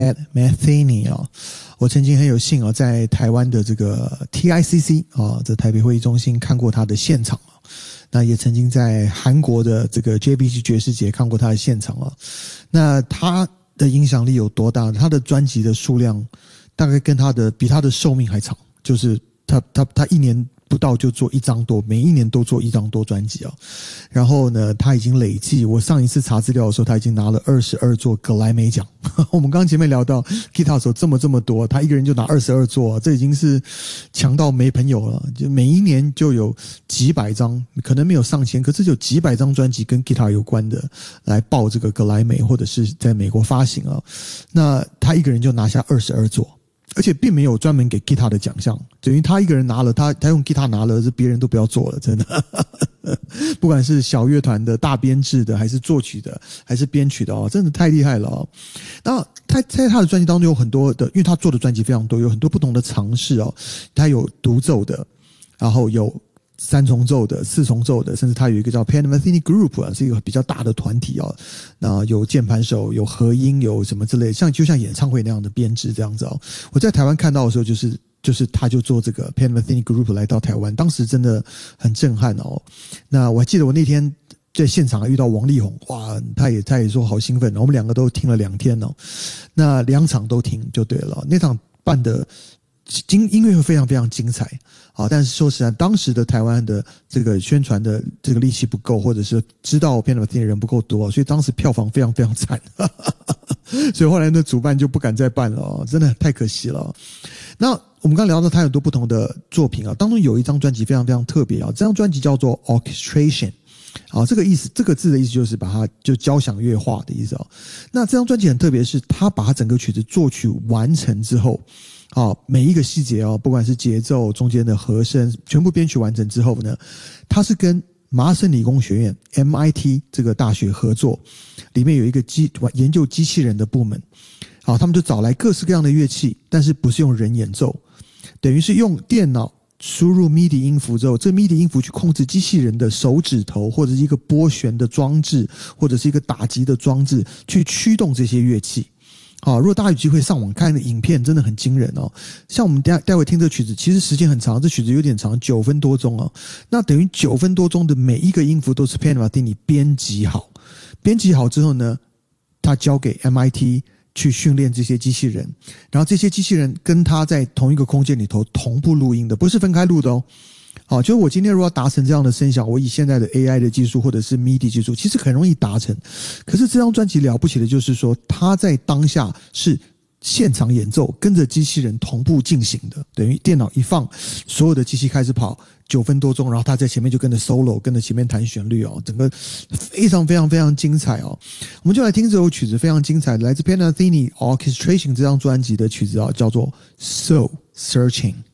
Metheny 啊，我曾经很有幸啊，在台湾的这个 TICC 啊，这台北会议中心看过他的现场啊，那也曾经在韩国的这个 JBC 爵士节看过他的现场啊，那他的影响力有多大？他的专辑的数量大概比他的寿命还长，就是他一年不到就做1张多，每一年都做1张多专辑啊。然后呢，他已经累计，我上一次查资料的时候，他已经拿了22座格莱美奖。我们刚刚前面聊到 Guitar 手这么多，他一个人就拿22座，这已经是强到没朋友了。就每一年就有几百张，可能没有上千，可是有几百张专辑跟 Guitar 有关的来报这个格莱美，或者是在美国发行啊。那他一个人就拿下22座。而且并没有专门给 Guitar 的奖项，等于他一个人拿了，他用 Guitar 拿了，是别人都不要做了，真的。不管是小乐团的、大编制的，还是作曲的，还是编曲的哦，真的太厉害了哦。那在他的专辑当中有很多的，因为他做的专辑非常多，有很多不同的尝试哦。他有独奏的，然后有3重奏的、4重奏的，甚至他有一个叫 Pat Metheny Group 啊，是一个比较大的团体啊。那有键盘手，有和音，有什么之类，就像演唱会那样的编制这样子哦。我在台湾看到的时候，就是他就做这个 Pat Metheny Group 来到台湾，当时真的很震撼哦。那我还记得我那天在现场遇到王力宏，哇，他也说好兴奋，我们2个都听了2天哦。那2场都听就对了，那场办的音乐会非常非常精彩啊！但是说实在，当时的台湾的这个宣传的这个力气不够，或者是知道 Pat Metheny 的人不够多，所以当时票房非常非常惨，所以后来呢，主办就不敢再办了哦，真的太可惜了。那我们刚聊到他有很多不同的作品啊，当中有一张专辑非常非常特别啊，这张专辑叫做 Orchestration。好，这个字的意思就是把它就交响乐化的意思哦。那这张专辑很特别，是他把他整个曲子作曲完成之后，每一个细节哦，不管是节奏、中间的和声，全部编曲完成之后呢，他是跟麻省理工学院 MIT 这个大学合作，里面有一个研究机器人的部门，好，他们就找来各式各样的乐器，但是不是用人演奏，等于是用电脑输入 MIDI 音符之后，这 MIDI 音符去控制机器人的手指头，或者是一个拨弦的装置，或者是一个打击的装置，去驱动这些乐器。好，如果大家有机会上网看的影片，真的很惊人哦。像我们待会听这曲子，其实时间很长，这曲子有点长，9分多钟哦。那等于9分多钟的每一个音符都是 Pat Metheny 编辑好之后呢，他交给 MIT 去训练这些机器人，然后这些机器人跟他在同一个空间里头同步录音的，不是分开录的哦。好，就是我今天如果要达成这样的声响，我以现在的 AI 的技术或者是 MIDI 技术，其实很容易达成。可是这张专辑了不起的就是说，他在当下是现场演奏，跟着机器人同步进行的，等于电脑一放，所有的机器开始跑9分多钟，然后他在前面就跟着 solo， 跟着前面弹旋律哦，整个非常非常非常精彩哦。我们就来听这首曲子，非常精彩的，来自 Pat Metheny Orchestration 这张专辑的曲子啊，叫做 Soul Searching。